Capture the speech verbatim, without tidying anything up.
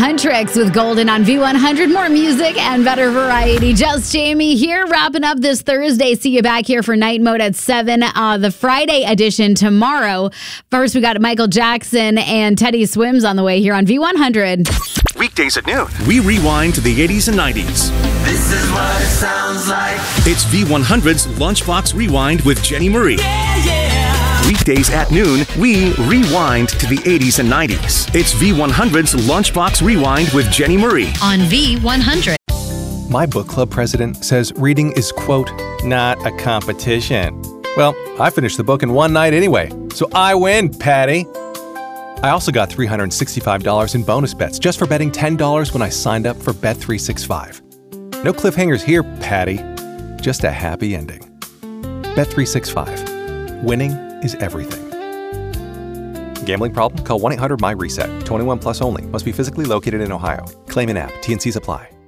Huntrix with Golden on V one hundred. More music and better variety. Just Jamie here, wrapping up this Thursday. See you back here for Night Mode at seven. Uh, the Friday edition tomorrow. First, we got Michael Jackson and Teddy Swims on the way here on V one hundred. Weekdays at noon, we rewind to the eighties and nineties. This is what it sounds like. It's V one hundred's Lunchbox Rewind with Jenny Marie. Yeah, yeah. Weekdays at noon, we rewind to the eighties and nineties. It's V one hundred's Lunchbox Rewind with Jenny Marie. On V one hundred. My book club president says reading is, quote, not a competition. Well, I finished the book in one night anyway, so I win, Patty. I also got three hundred sixty-five dollars in bonus bets just for betting ten dollars when I signed up for Bet three sixty-five. No cliffhangers here, Patty. Just a happy ending. Bet three sixty-five. Winning is everything. Gambling problem? Call one eight hundred M Y RESET. twenty-one plus only. Must be physically located in Ohio. Claim in app. T and Cs apply.